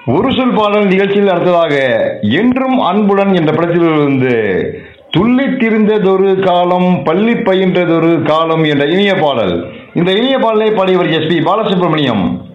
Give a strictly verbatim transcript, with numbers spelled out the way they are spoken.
ஒரு சொல் பாடல் நிகழ்ச்சியில் அடுத்ததாக என்றும் அன்புடன் என்ற படத்திலிருந்து துள்ளி திரிந்ததொரு காலம் பள்ளி பயின்றதொரு காலம் என்ற இனிய பாடல். இந்த இனிய பாடலை பாடியவர் எஸ் பி பாலசுப்ரமணியம்.